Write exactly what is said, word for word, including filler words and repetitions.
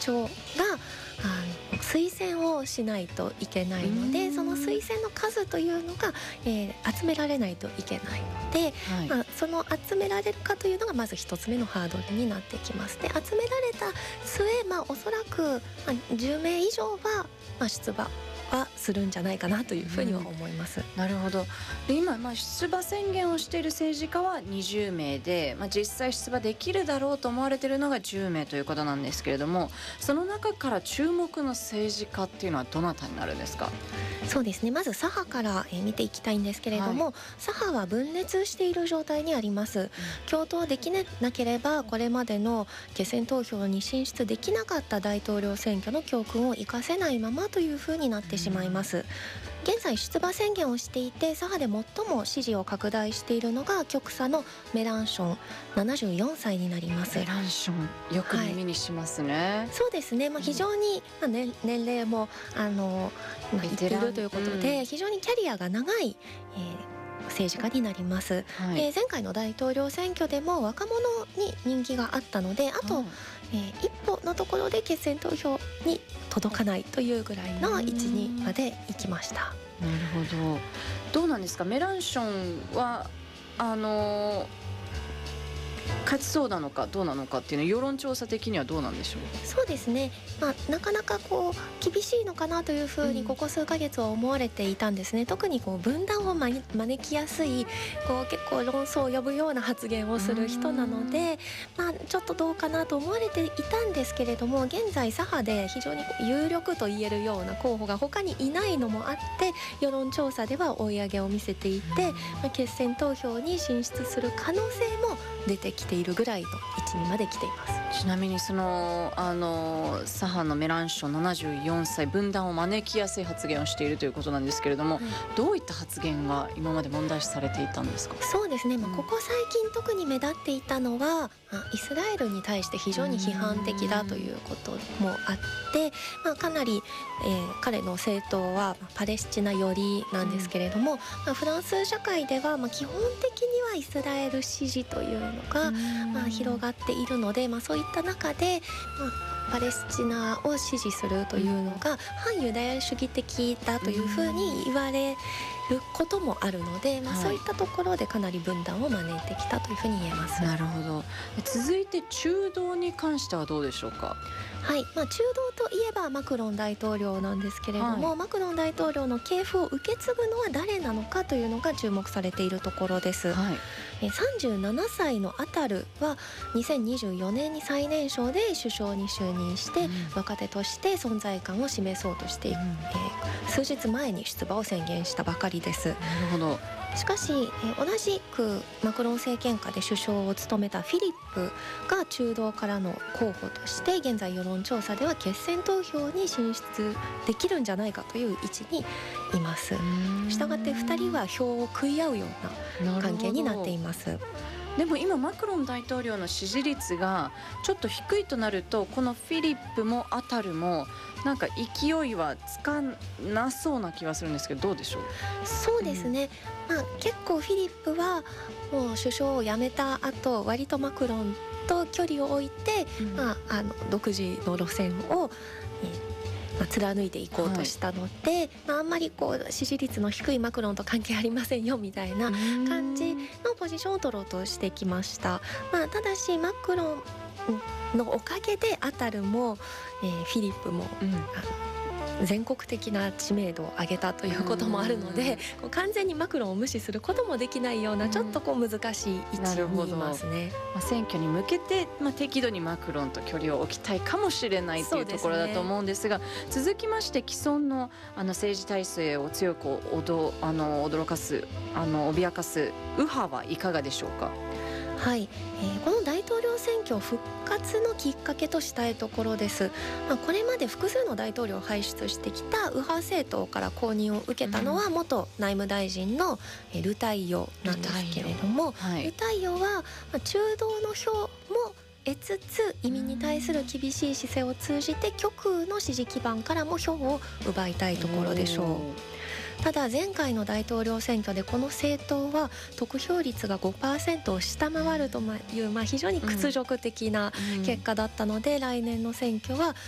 所があの推薦をしないといけないので、その推薦の数というのが、えー、集められないといけないので、はい、まあ、その集められるかというのがまず一つ目のハードルになってきます。で、集められた末、まあ、おそらく、まあ、じゅうめい以上は、まあ、出馬はするんじゃないかなというふうには思います、うん、 なるほど。で今、まあ、出馬宣言をしている政治家はにじゅうめいで、まあ、実際出馬できるだろうと思われているのがじゅうめいということなんですけれども、その中から注目の政治家っていうのはどなたになるんですか？ そうですね、まず左派から見ていきたいんですけれども、はい、左派は分裂している状態にあります、うん、共闘できなければこれまでの決選投票に進出できなかった大統領選挙の教訓を生かせないままというふうになってしまいます、うん、現在出馬宣言をしていて左派で最も支持を拡大しているのが極左のメランション、ななじゅうよんさいになります。 メランション、よく耳にしますね、はい、 そうですね、まあ、非常に、まあね、年齢もあの、まあ、いっているということで、うん、非常にキャリアが長い、えー、政治家になります、はい、えー、前回の大統領選挙でも若者に人気があったので、あと、はい、えー、一歩のところで決選投票に届かないというぐらいの位置にまで行きました。 なるほど。どうなんですか、メランションはあのー勝ちそうなのかどうなのかっていうのは世論調査的にはどうなんでしょう？ そうですね、まあ、なかなかこう厳しいのかなというふうにここ数ヶ月は思われていたんですね、うん、特にこう分断を招きやすいこう結構論争を呼ぶような発言をする人なので、まあ、ちょっとどうかなと思われていたんですけれども、現在左派で非常に有力と言えるような候補が他にいないのもあって世論調査では追い上げを見せていて、まあ、決選投票に進出する可能性も出てきているぐらいの位置にまで来ています。 ちなみにそのあの左派のメランションななじゅうよんさい、分断を招きやすい発言をしているということなんですけれども、はい、どういった発言が今まで問題視されていたんですか？ そうですね、まあ、ここ最近特に目立っていたのは、まあ、イスラエルに対して非常に批判的だということもあって、まあ、かなり、えー、彼の政党はパレスチナ寄りなんですけれども、まあ、フランス社会ではまあ基本的にはイスラエル支持というのがまあ広がっているので、まあ、そういった中で、まあ、パレスチナを支持するというのが反ユダヤ主義的だというふうに言われることもあるので、まあ、そういったところでかなり分断を招いてきたというふうに言えます。 なるほど。続いて中道に関してはどうでしょうか？ はい、まあ、中道といえばマクロン大統領なんですけれども、はい、マクロン大統領の系譜を受け継ぐのは誰なのかというのが注目されているところです、はい、えさんじゅうななさいのアタルはにせんにじゅうよねんに最年少で首相に就任して、うん、若手として存在感を示そうとして、うん、えー、数日前に出馬を宣言したばかりです。 なるほど。 しかし、えー、同じくマクロン政権下で首相を務めたフィリップが中道からの候補として現在世論調査では決選投票に進出できるんじゃないかという位置にいます。したがってふたりは票を食い合うような関係になっています。 でも今マクロン大統領の支持率がちょっと低いとなると、このフィリップもアタルもなんか勢いはつかなそうな気はするんですけど、どうでしょう？ そうですね、うん、まあ、結構フィリップはもう首相を辞めた後割とマクロンと距離を置いて、うん、まあ、あの独自の路線を、えーまあ、貫いていこうとしたので、はい、まあ、あんまりこう支持率の低いマクロンと関係ありませんよみたいな感じのポジションを取ろうとしてきました。まあ、ただしマクロンのおかげでアタルも、えー、フィリップも、うん、あの全国的な知名度を上げたということもあるので、こう完全にマクロンを無視することもできないようなちょっとこう難しい位置にいますね。 まあ、選挙に向けて、まあ、適度にマクロンと距離を置きたいかもしれないというところだと思うんですが、続きまして既存の、あの政治体制を強く驚あの驚かすあの脅かす右派はいかがでしょうか？ はい、えー、この大統領選挙復活のきっかけとしたいところです。まあ、これまで複数の大統領を輩出してきた右派政党から公認を受けたのは元内務大臣のルタイヨなんですけれども、ルタイヨ、はい、ルタイヨは中道の票も得つつ移民に対する厳しい姿勢を通じて極右の支持基盤からも票を奪いたいところでしょう。ただ前回の大統領選挙でこの政党は得票率が ごパーセント を下回るという、まあ、非常に屈辱的な結果だったので、うん、来年の選挙は